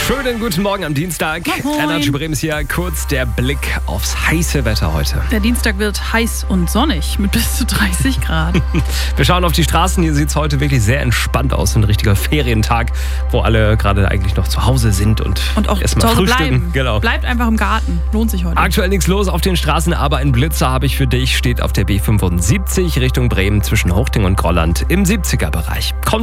Schönen guten Morgen am Dienstag. Moin. Energy Bremen ist hier. Kurz der Blick aufs heiße Wetter heute. Der Dienstag wird heiß und sonnig mit bis zu 30 Grad. Wir schauen auf die Straßen. Hier sieht es heute wirklich sehr entspannt aus. Ein richtiger Ferientag, wo alle gerade eigentlich noch zu Hause sind und auch erstmal zu Hause frühstücken. bleiben. Genau. Bleibt einfach im Garten. Lohnt sich heute. Aktuell nichts los auf den Straßen, aber ein Blitzer habe ich für dich. Steht auf der B75 Richtung Bremen zwischen Hochting und Grolland im 70er-Bereich.